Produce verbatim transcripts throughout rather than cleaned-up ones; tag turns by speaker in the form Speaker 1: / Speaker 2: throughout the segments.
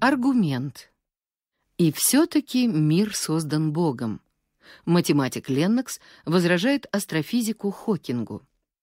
Speaker 1: Аргумент. И все-таки мир создан Богом. Математик Леннокс возражает астрофизику Хокингу.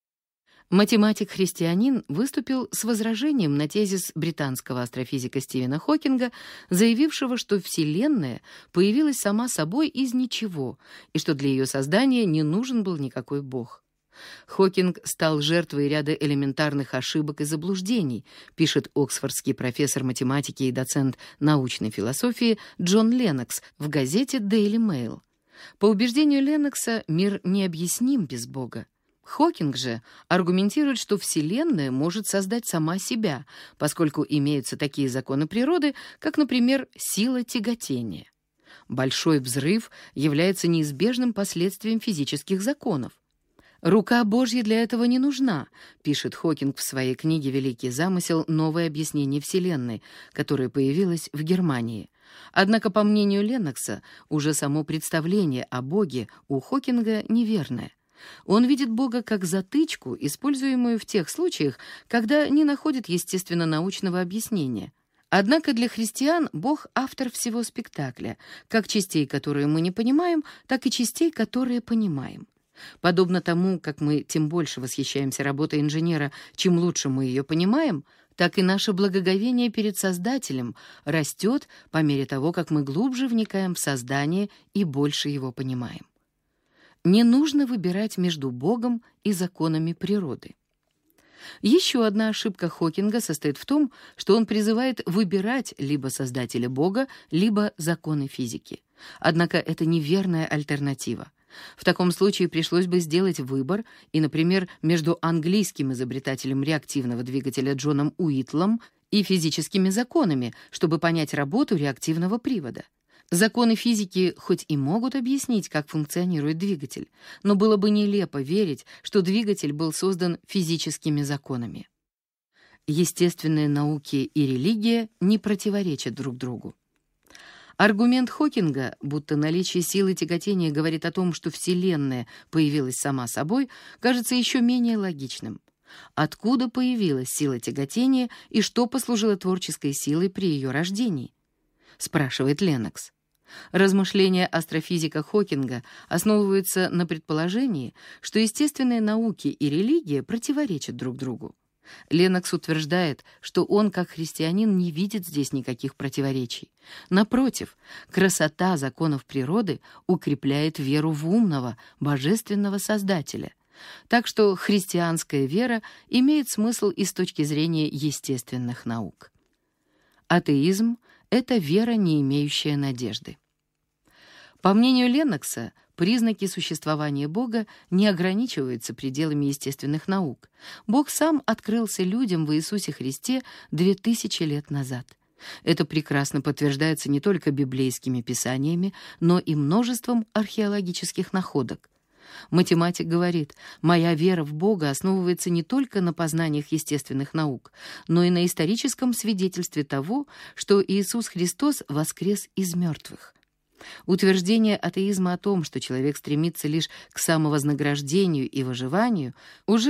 Speaker 1: Математик-христианин выступил с возражением на тезис британского астрофизика Стивена Хокинга, заявившего, что Вселенная появилась сама собой из ничего, и что для ее создания не нужен был никакой Бог. Хокинг стал жертвой ряда элементарных ошибок и заблуждений, пишет оксфордский профессор математики и доцент научной философии Джон Леннокс в газете Daily Mail. По убеждению Леннокса, мир необъясним без Бога. Хокинг же аргументирует, что Вселенная может создать сама себя, поскольку имеются такие законы природы, как, например, сила тяготения. Большой взрыв является неизбежным последствием физических законов. «Рука Божья для этого не нужна», — пишет Хокинг в своей книге «Великий замысел. Новое объяснение Вселенной», которая появилась в Германии. Однако, по мнению Леннокса, уже само представление о Боге у Хокинга неверное. Он видит Бога как затычку, используемую в тех случаях, когда не находит естественно-научного объяснения. Однако для христиан Бог — автор всего спектакля, как частей, которые мы не понимаем, так и частей, которые понимаем. Подобно тому, как мы тем больше восхищаемся работой инженера, чем лучше мы ее понимаем, так и наше благоговение перед Создателем растет по мере того, как мы глубже вникаем в создание и больше его понимаем. Не нужно выбирать между Богом и законами природы. Еще одна ошибка Хокинга состоит в том, что он призывает выбирать либо Создателя Бога, либо законы физики. Однако это неверная альтернатива. В таком случае пришлось бы сделать выбор, и, например, между английским изобретателем реактивного двигателя Джоном Уитлом и физическими законами, чтобы понять работу реактивного привода. Законы физики хоть и могут объяснить, как функционирует двигатель, но было бы нелепо верить, что двигатель был создан физическими законами. Естественные науки и религия не противоречат друг другу. Аргумент Хокинга, будто наличие силы тяготения говорит о том, что Вселенная появилась сама собой, кажется еще менее логичным. Откуда появилась сила тяготения и что послужило творческой силой при ее рождении? Спрашивает Леннокс. Размышления астрофизика Хокинга основываются на предположении, что естественные науки и религия противоречат друг другу. Леннокс утверждает, что он, как христианин, не видит здесь никаких противоречий. Напротив, красота законов природы укрепляет веру в умного, божественного Создателя. Так что христианская вера имеет смысл и с точки зрения естественных наук. Атеизм — это вера, не имеющая надежды. По мнению Леннокса, признаки существования Бога не ограничиваются пределами естественных наук. Бог сам открылся людям в Иисусе Христе две тысячи лет назад. Это прекрасно подтверждается не только библейскими писаниями, но и множеством археологических находок. Математик говорит: «Моя вера в Бога основывается не только на познаниях естественных наук, но и на историческом свидетельстве того, что Иисус Христос воскрес из мертвых». Утверждение атеизма о том, что человек стремится лишь к самовознаграждению и выживанию, уже